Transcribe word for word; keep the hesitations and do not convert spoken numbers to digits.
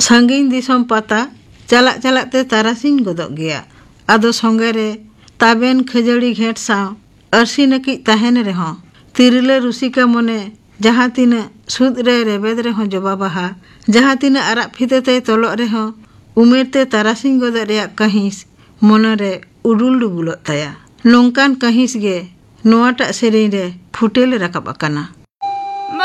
ᱥᱟᱺᱜᱤᱧ ᱫᱤᱥᱚᱢ ᱯᱟᱛᱟ ᱪᱟᱞᱟᱜ ᱪᱟᱞᱟᱜ ᱛᱮ ᱛᱟᱨᱟᱥᱤᱧ ᱜᱚᱫᱚᱜ ᱜᱮᱭᱟ᱾ ᱟᱫᱚ ᱥᱚᱸᱜᱮ ᱨᱮ ᱛᱟᱵᱮᱱ ᱠᱷᱟᱹᱡᱟᱹᱲᱤ ᱜᱷᱮᱸᱴ ᱥᱟᱶ ᱟᱹᱨᱥᱤ ᱱᱟᱹᱠᱤᱡ ᱛᱟᱦᱮᱱ ᱨᱮᱦᱚᱸ ᱛᱤᱨᱞᱟᱹ ᱨᱩᱥᱤᱠᱟ ᱢᱚᱱᱮ ᱡᱟᱦᱟᱸ ᱛᱤᱱᱟᱹᱜ ᱥᱩᱫ ᱨᱮ ᱨᱮᱵᱮᱫ ᱨᱮᱦᱚᱸ ᱡᱚᱵᱟ ᱵᱟᱦᱟ, ᱡᱟᱦᱟᱸ ᱛᱤᱱᱟᱹᱜ ᱟᱨᱟᱜ ᱯᱷᱤᱛᱟᱹ ᱛᱮ ᱛᱚᱞᱚᱜ ᱨᱮᱦᱚᱸ ᱩᱢᱮᱨ ᱛᱮ ᱛᱟᱨᱟᱥᱤᱧ ᱜᱚᱫᱚᱜ ᱨᱮᱭᱟᱜ ᱠᱟᱹᱦᱤᱥ ᱢᱚᱱᱮᱨᱮ ᱩᱰᱩᱞ ᱰᱩᱵᱩᱞᱚᱜ ᱛᱟᱭᱟ᱾ ᱱᱚᱝᱠᱟᱱ ᱠᱟᱹᱦᱤᱥ ᱜᱮ ᱱᱚᱣᱟᱴᱟᱜ ᱥᱮᱨᱮᱧ ᱨᱮ ᱯᱷᱩᱴᱮᱞ ᱨᱟᱠᱟᱵ ᱟᱠᱟᱱᱟ।